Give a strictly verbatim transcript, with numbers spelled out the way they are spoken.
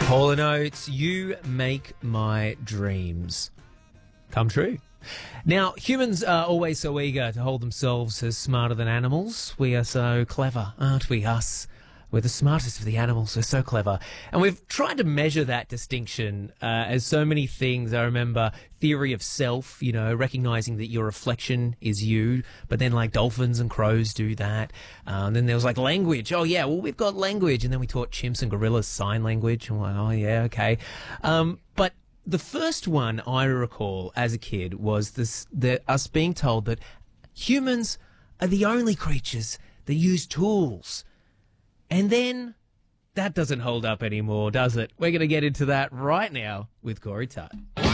Hall and Oates, you make my dreams come true. Now, humans are always so eager to hold themselves as smarter than animals. We are so clever, aren't we, us? We're the smartest of the animals. We're so clever. And we've tried to measure that distinction uh, as so many things. I remember theory of self, you know, recognizing that your reflection is you. But then, like, dolphins and crows do that. Uh, and then there was, like, language. Oh, yeah, well, we've got language. And then we taught chimps and gorillas sign language. And we're like, oh, yeah, okay. Um, but the first one I recall as a kid was this, the, us being told that humans are the only creatures that use tools. And then that doesn't hold up anymore, does it? We're going to get into that right now with Corey Tutt.